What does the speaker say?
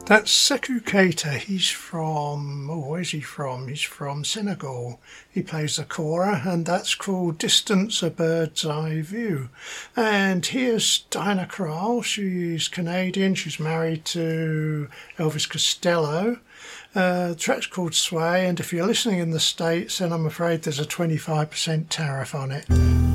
That's Sekou Keita. He's from, oh, where's he from? He's from Senegal. He plays the kora, and that's called Distance, a Bird's Eye View. And here's Diana Krall. She's Canadian. She's married to Elvis Costello. The track's called Sway, and if you're listening in the States, then I'm afraid there's a 25% tariff on it.